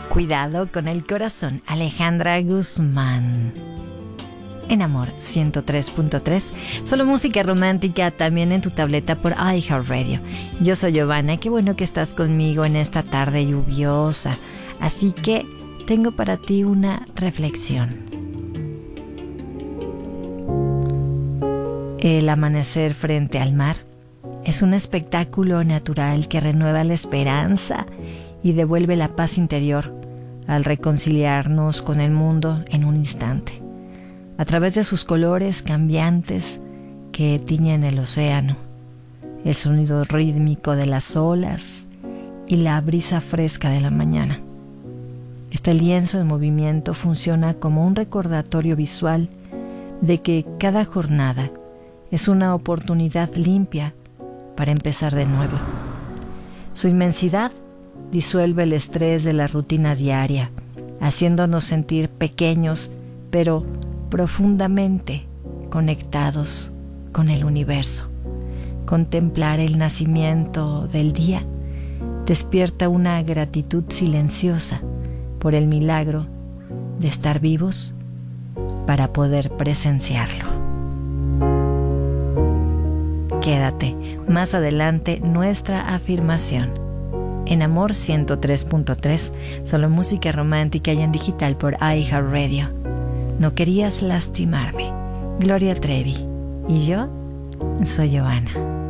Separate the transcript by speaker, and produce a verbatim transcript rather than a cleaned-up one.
Speaker 1: Cuidado con el corazón, Alejandra Guzmán. En Amor ciento tres punto tres, solo música romántica también en tu tableta por iHeartRadio. Yo soy Giovanna, qué bueno que estás conmigo en esta tarde lluviosa. Así que tengo para ti una reflexión. El amanecer frente al mar es un espectáculo natural que renueva la esperanza y devuelve la paz interior al reconciliarnos con el mundo en un instante, a través de sus colores cambiantes que tiñen el océano, el sonido rítmico de las olas y la brisa fresca de la mañana. Este lienzo en movimiento funciona como un recordatorio visual de que cada jornada es una oportunidad limpia para empezar de nuevo. Su inmensidad disuelve el estrés de la rutina diaria, haciéndonos sentir pequeños, pero profundamente conectados con el universo. Contemplar el nacimiento del día despierta una gratitud silenciosa por el milagro de estar vivos para poder presenciarlo. Quédate, más adelante nuestra afirmación. En Amor ciento tres punto tres, solo música romántica y en digital por iHeartRadio. No querías lastimarme. Gloria Trevi. Y yo soy Giovanna.